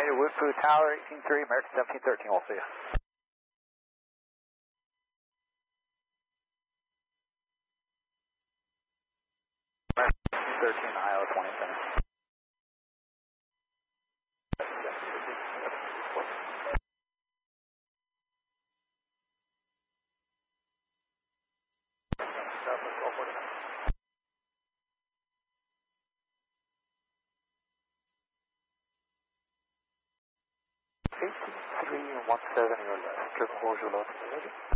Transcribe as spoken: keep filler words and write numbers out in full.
United Woodfoo Tower, eighteen three, American seventeen thirteen, we'll see you. American thirteen, Iowa twenty center. eighteen three one seven, your left, triple four, your left.